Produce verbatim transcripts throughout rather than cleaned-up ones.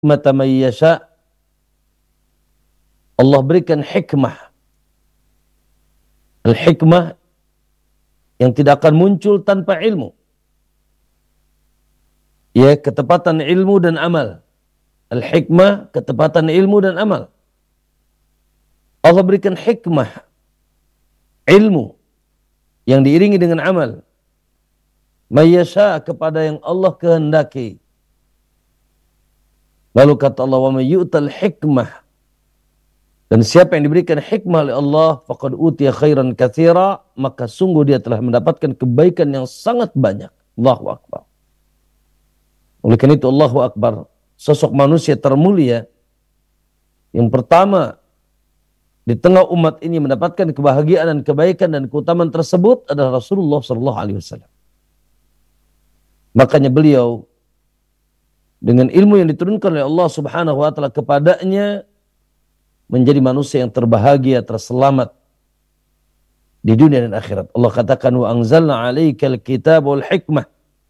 mata may yasha. Allah berikan hikmah. Al-hikmah yang tidak akan muncul tanpa ilmu. Ya, ketepatan ilmu dan amal. Al-hikmah, ketepatan ilmu dan amal. Allah berikan hikmah, ilmu yang diiringi dengan amal. Mayyasha, kepada yang Allah kehendaki. Lalu kata Allah, wa may yu'tal hikmah, dan siapa yang diberikan hikmah oleh Allah, faqad utiya khairan katsira, maka sungguh dia telah mendapatkan kebaikan yang sangat banyak. Allahu Akbar. Oleh karena itu Allahu Akbar, sosok manusia termulia yang pertama di tengah umat ini mendapatkan kebahagiaan dan kebaikan dan keutamaan tersebut adalah Rasulullah sallallahu alaihi wasallam. Makanya beliau dengan ilmu yang diturunkan oleh Allah Subhanahu wa taala kepadanya menjadi manusia yang terbahagia, terselamat di dunia dan akhirat. Allah katakan, wa anzalna 'alaikal kitaba wal hikmah,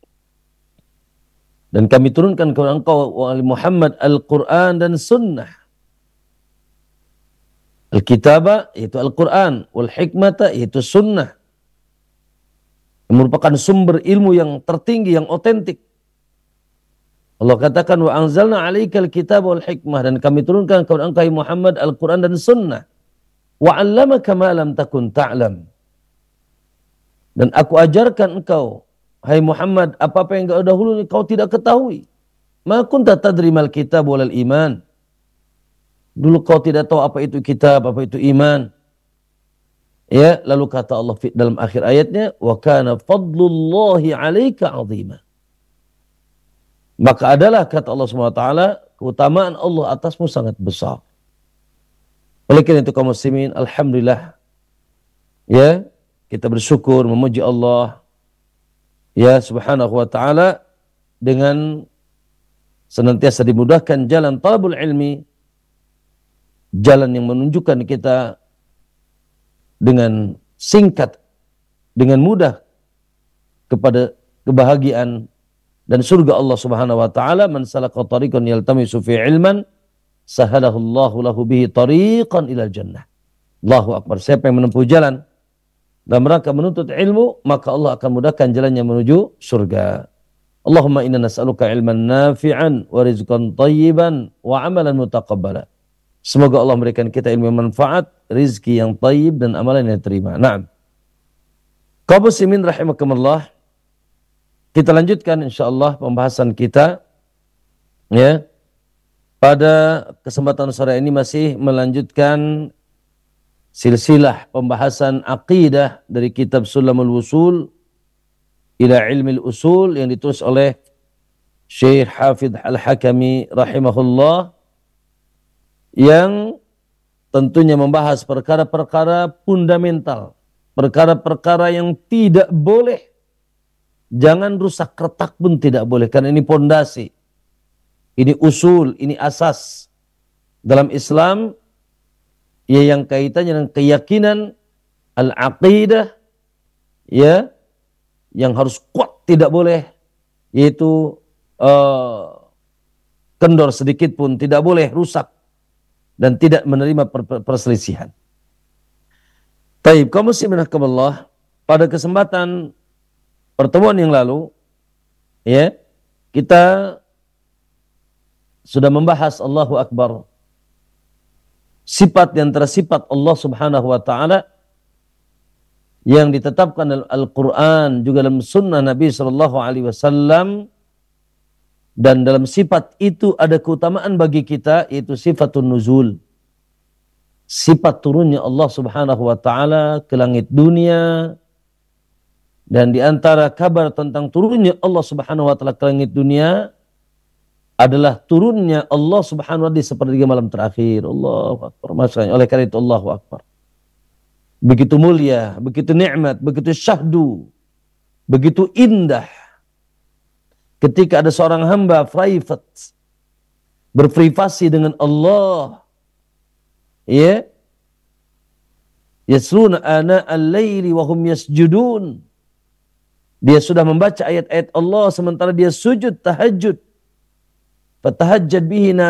dan kami turunkan kepada engkau wahai Muhammad Al-Quran dan Sunnah. Al-Kitaba yaitu Al-Quran, wal hikmata yaitu Sunnah, yang merupakan sumber ilmu yang tertinggi, yang otentik. Allah katakan, wa anzalna 'alaikal kitaba wal hikmah, dan kami turunkan kepada engkau Muhammad Al-Quran dan Sunnah. Wa 'allamaka ma lam takun ta'lam, dan aku ajarkan engkau hai Muhammad apa-apa yang dahulu kau tidak ketahui. Ma kunta tadri mal kitab wal iman, dulu kau tidak tahu apa itu kitab, apa itu iman. Ya, lalu kata Allah dalam akhir ayatnya, wa kana fadlullahi 'alaika 'azima, maka adalah kata Allah subhanahu wa taala keutamaan Allah atasmu sangat besar. Oleh karena itu kaum muslimin, alhamdulillah, ya, kita bersyukur memuji Allah ya subhanahu wa ta'ala dengan senantiasa dimudahkan jalan talabul ilmi, jalan yang menunjukkan kita dengan singkat, dengan mudah kepada kebahagiaan dan surga Allah Subhanahu wa taala. Man salaka tariqan yaltamisu fi ilman sahalahu Allahu lahu bihi tariqan ilal jannah. Allahu akbar. Siapa yang menempuh jalan dalam rangka menuntut ilmu, maka Allah akan mudahkan jalannya menuju surga. Allahumma inna nas'aluka ilman nafi'an wa rizqan thayyiban wa amalan mutaqabbala. Semoga Allah memberikan kita ilmu yang manfaat, rizki yang thayyib, dan amalan yang diterima. Naam. Kaum muslimin rahimakumullah, kita lanjutkan insyaallah pembahasan kita ya. Pada kesempatan sore ini masih melanjutkan silsilah pembahasan aqidah dari kitab Sulamul Wusul ila Ilmil Usul yang ditulis oleh Syekh Hafidh Al-Hakami rahimahullah, yang tentunya membahas perkara-perkara fundamental, perkara-perkara yang tidak boleh, jangan rusak retak pun tidak boleh, karena ini pondasi, ini usul, ini asas dalam Islam, ya, yang kaitannya dengan keyakinan al-aqidah, ya, yang harus kuat, tidak boleh yaitu uh, kendor sedikit pun, tidak boleh rusak dan tidak menerima per per perselisihan. Taib, kaum muslimin rahimakumullah, pada kesempatan pertemuan yang lalu ya, kita sudah membahas Allahu Akbar, sifat di antara sifat Allah Subhanahu wa taala yang ditetapkan dalam Al-Qur'an, juga dalam sunnah Nabi sallallahu alaihi wasallam, dan dalam sifat itu ada keutamaan bagi kita, yaitu sifatun nuzul, sifat turunnya Allah Subhanahu wa taala ke langit dunia. Dan di antara kabar tentang turunnya Allah Subhanahu wa taala ke langit dunia adalah turunnya Allah Subhanahu wa taala di sepertiga malam terakhir. Allahu Akbar. Masya, oleh karena itu Allahu Akbar, begitu mulia, begitu nikmat, begitu syahdu, begitu indah ketika ada seorang hamba private berprivasi dengan Allah, ya, yasluna ana al-laili wa hum yasjudun, dia sudah membaca ayat-ayat Allah sementara dia sujud tahajud. fatahajjad bihi